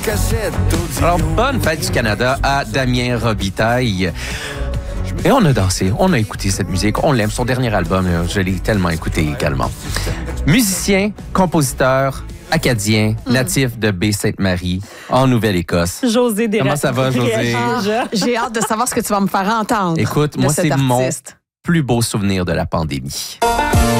Alors, bonne fête du Canada à Damien Robitaille. Et on a dansé, on a écouté cette musique, on l'aime. Son dernier album, je l'ai tellement écouté également. Musicien, compositeur, acadien, natif de Baie-Sainte-Marie, en Nouvelle-Écosse. José Desrosiers. Comment ça va, José? J'ai hâte de savoir ce que tu vas me faire entendre. Écoute, moi, c'est mon plus beau souvenir de la pandémie.